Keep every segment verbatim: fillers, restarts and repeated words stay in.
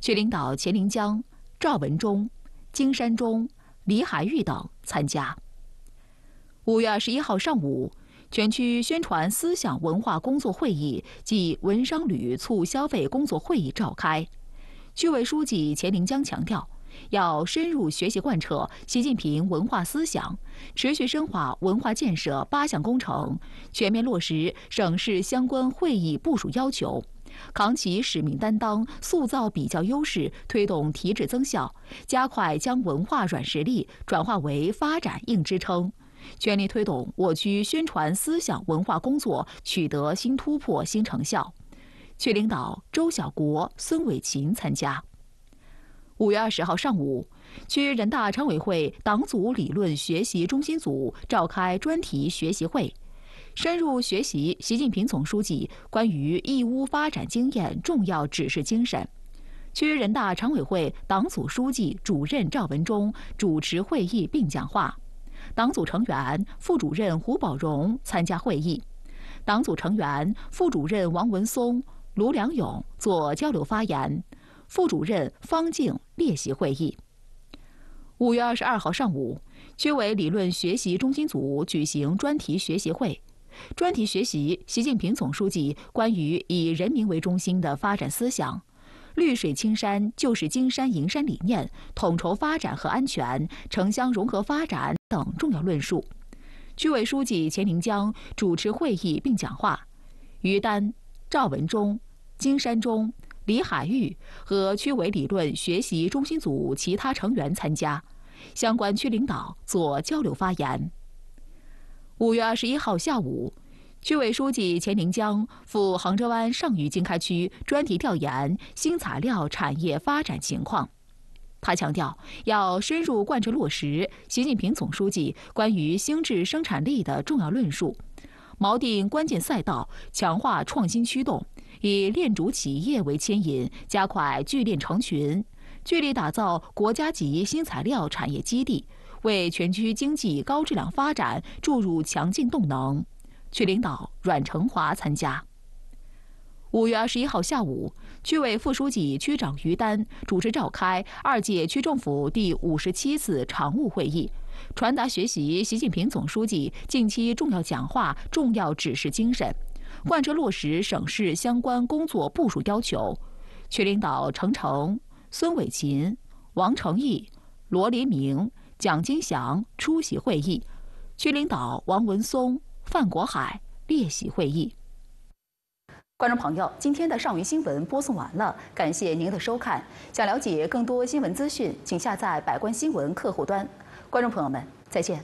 区领导钱凌江、赵文忠、金山中、李海玉等参加。五月二十一号上午，全区宣传思想文化工作会议暨文商旅促消费工作会议召开。区委书记钱凌江强调，要深入学习贯彻习近平文化思想，持续深化文化建设八项工程，全面落实省市相关会议部署要求，扛起使命担当，塑造比较优势，推动提质增效，加快将文化软实力转化为发展硬支撑，全力推动我区宣传思想文化工作取得新突破、新成效。区领导周小国、孙伟琴参加。五月二十号上午，区人大常委会党组理论学习中心组召开专题学习会，深入学习习近平总书记关于义乌发展经验重要指示精神。区人大常委会党组书记、主任赵文忠主持会议并讲话，党组成员、副主任胡宝荣参加会议，党组成员、副主任王文松、卢良勇做交流发言，副主任方静列席会议。五月二十二号上午，区委理论学习中心组举行专题学习会，专题学习习近平总书记关于以人民为中心的发展思想、绿水青山就是金山银山理念、统筹发展和安全、城乡融合发展等重要论述。区委书记钱凌江主持会议并讲话，于丹、赵文忠、金山中、李海玉和区委理论学习中心组其他成员参加，相关区领导做交流发言。五月二十一号下午，区委书记钱凌江赴杭州湾上虞经开区专题调研新材料产业发展情况。他强调，要深入贯彻落实习近平总书记关于兴制生产力的重要论述，锚定关键赛道，强化创新驱动，以链主企业为牵引，加快聚链成群，聚力打造国家级新材料产业基地，为全区经济高质量发展注入强劲动能。区领导阮成华参加。五月二十一号下午，区委副书记、区长于丹主持召开二届区政府第五十七次常务会议，传达学习习近平总书记近期重要讲话、重要指示精神，贯彻落实省市相关工作部署要求。区领导程成、孙伟琴、王成义、罗黎明、蒋金祥出席会议，区领导王文松、范国海列席会议。观众朋友，今天的上虞新闻播送完了，感谢您的收看。想了解更多新闻资讯，请下载百官新闻客户端。观众朋友们，再见。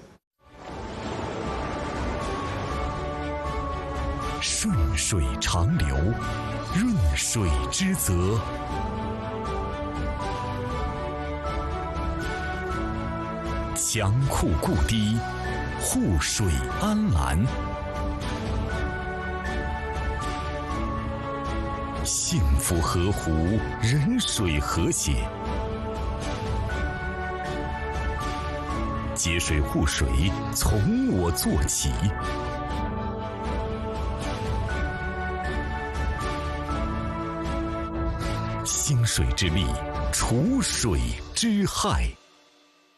顺水长流，润水之泽。强库固堤，护水安澜。幸福河湖，人水和谐。节水护水，从我做起。兴水之力，除水之害。